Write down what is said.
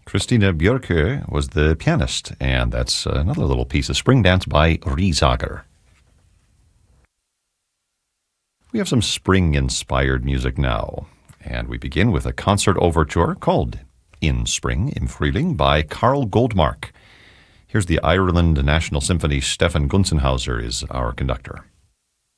Christina Björke was the pianist, and that's another little piece of Spring Dance by Riesager. We have some spring-inspired music now, and we begin with a concert overture called In Spring, Im Frühling by Karl Goldmark. Here's the Ireland National Symphony. Stefan Gunzenhauser is our conductor.